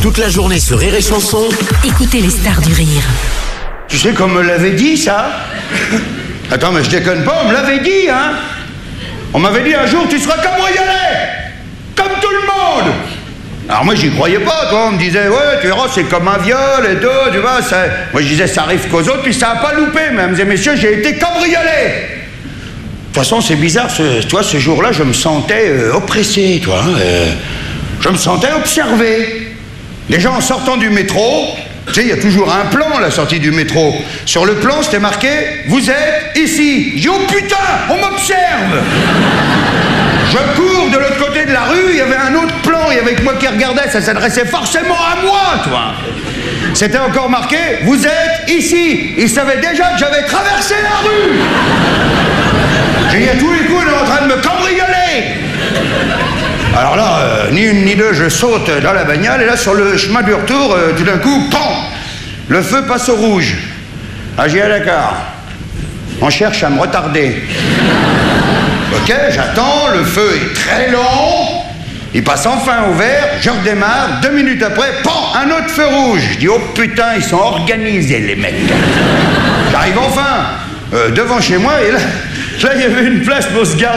Toute la journée sur Rire et Chanson. Écoutez les stars du rire. Tu sais qu'on me l'avait dit, ça? Attends, mais je déconne pas, on me l'avait dit, hein? On m'avait dit un jour, tu seras cambriolé, comme tout le monde. Alors moi, j'y croyais pas, toi. On me disait, ouais, tu verras, c'est comme un viol et tout, tu vois. Ça... Moi, je disais, ça arrive qu'aux autres, puis ça a pas loupé, mesdames et messieurs, j'ai été cambriolé. De toute façon, c'est bizarre, toi, ce jour-là, je me sentais oppressé, toi. Je me sentais observé. Les gens en sortant du métro, tu sais, il y a toujours un plan à la sortie du métro. Sur le plan, c'était marqué « Vous êtes ici ». Je dis « Oh putain, on m'observe !» Je cours de l'autre côté de la rue, il y avait un autre plan, il y avait que moi qui regardais, ça s'adressait forcément à moi, toi. C'était encore marqué « Vous êtes ici ». Ils savaient déjà que j'avais traversé la rue. J'ai dit à tous les coups, on est en train de me cambrioler. Alors là, ni une ni deux, je saute dans la bagnole, et là, sur le chemin du retour, tout d'un coup, PAM! Le feu passe au rouge. Ah, j'ai dit, d'accord. On cherche à me retarder. Ok, j'attends, le feu est très long, il passe enfin au vert, je redémarre, 2 minutes après, PAM! Un autre feu rouge. Je dis, oh putain, ils sont organisés, les mecs. J'arrive enfin devant chez moi, et là, il y avait une place pour se garer.